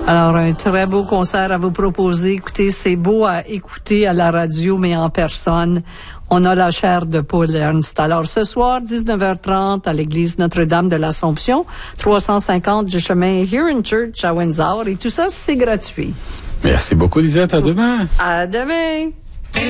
Alors, un très beau concert à vous proposer. Écoutez, c'est beau à écouter à la radio, mais en personne. On a la chair de poule, Ernst. Alors, ce soir, 19h30, à l'église Notre-Dame de l'Assomption, 350 du chemin Huron Church à Windsor. Et tout ça, c'est gratuit. Merci beaucoup, Lisette. À demain. À demain.